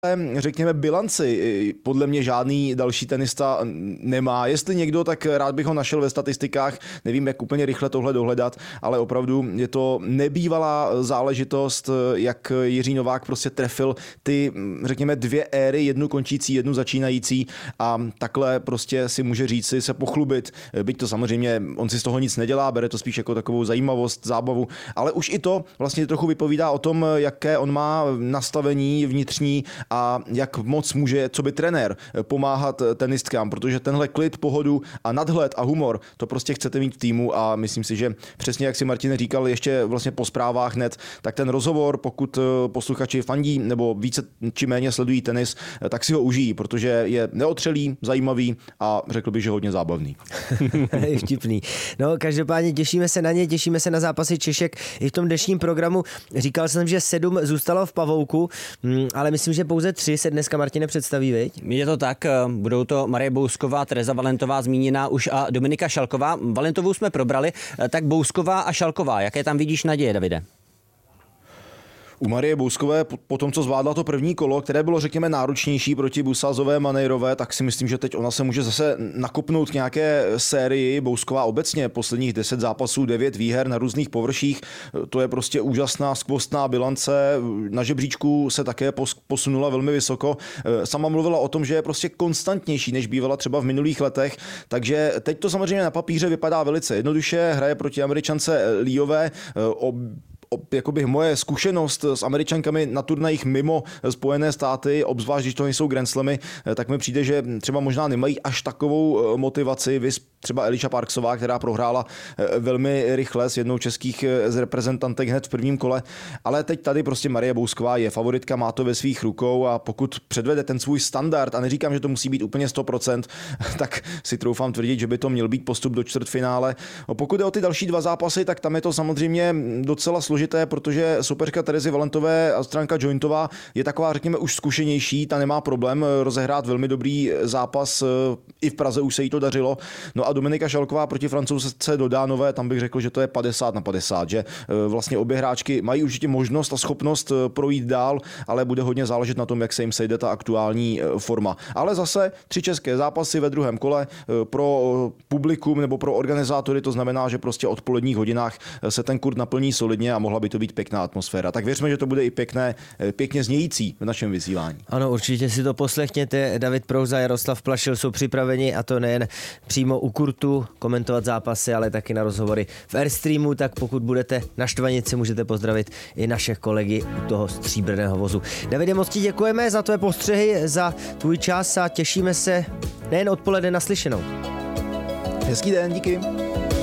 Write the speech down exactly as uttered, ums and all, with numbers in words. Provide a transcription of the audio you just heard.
řekněme, bilanci podle mě žádný další tenista nemá. Jestli někdo, tak rád bych ho našel ve statistikách, nevím, jak úplně rychle tohle dohledat, ale opravdu je to nebývalá záležitost, jak Jiří Novák prostě trefil ty, řekněme, dvě éry, jednu končící, jednu začínající a takhle prostě si může říci, se pochlubit, byť to samozřejmě, on si z toho nic nedělá, bere to spíš jako takovou zajímavost, zábavu, ale už i to vlastně trochu vypovídá o tom, jaké on má nastavení vnitřní a jak moc může, co by trenér, pomáhat tenistkám, protože tenhle klid, pohodu a nadhled a humor, to prostě chcete mít v týmu a myslím si, že přesně jak si Martin říkal ještě vlastně po zprávách hned, tak ten rozhovor, pokud posluchači fandí nebo více či méně sledují tenis, tak si ho užijí, protože je neotřelý, zajímavý a řekl bych, že hodně zábavný. Je vtipný. No, každopádně těšíme se na ně, těšíme se na zápasy Češek i v tom dnešním programu. Říkal jsem, že sedm zůstalo v pavouku, ale myslím, že pouze tři se dneska, Martine, představí, viď? Je to tak, budou to Marie Bousková, Tereza Valentová zmíněná už a Dominika Šalková. Valentovou jsme probrali, tak Bousková a Šalková, jaké tam vidíš naděje, Davide? U Marie Bouskové po tom, co zvládla to první kolo, které bylo, řekněme, náročnější proti Busázové, Manejrové, tak si myslím, že teď ona se může zase nakopnout k nějaké sérii. Bousková obecně posledních deset zápasů, devět výher na různých površích. To je prostě úžasná skvostná bilance. Na žebříčku se také posunula velmi vysoko. Sama mluvila o tom, že je prostě konstantnější, než bývala třeba v minulých letech. Takže teď to samozřejmě na papíře vypadá velice jednoduše. Hraje proti Američance Líové. Jakoby moje zkušenost s Američankami na turnajích mimo Spojené státy, obzvlášť když to nejsou Grand Slamy, tak mi přijde, že třeba možná nemají až takovou motivaci. Vys třeba Eliša Parksová, která prohrála velmi rychle s jednou českých z reprezentantek hned v prvním kole, ale teď tady prostě Marie Bousková je favoritka, má to ve svých rukou a pokud předvede ten svůj standard, a neříkám, že to musí být úplně sto procent, tak si troufám tvrdit, že by to měl být postup do čtvrtfinále. Pokud jde o ty další dva zápasy, tak tam je to samozřejmě docela složité, protože soupeřka Terezy Valentové a Stranka Jointová je taková, řekněme, už zkušenější, ta nemá problém rozehrát velmi dobrý zápas, i v Praze už se jí to dařilo. No a Dominika Šalková proti Francouzce Dodánové, tam bych řekl, že to je padesát na padesát, že vlastně obě hráčky mají určitě možnost a schopnost projít dál, ale bude hodně záležet na tom, jak se jim sejde ta aktuální forma. Ale zase tři české zápasy ve druhém kole pro publikum nebo pro organizátory, to znamená, že prostě od poledních hodinách se ten kurt naplní solidně a mohla by to být pěkná atmosféra. Tak věřme, že to bude i pěkné, pěkně znějící v našem vysílání. Ano, určitě si to poslechněte. David Prouza, Jaroslav Plašil jsou připraveni, a to nejen přímo u kurtu komentovat zápasy, ale taky na rozhovory v Airstreamu, tak pokud budete na Štvanici, můžete pozdravit i naše kolegy u toho stříbrného vozu. Davide, moc ti děkujeme za tvé postřehy, za tvůj čas a těšíme se nejen odpoledne naslyšenou. Hezký den, díky.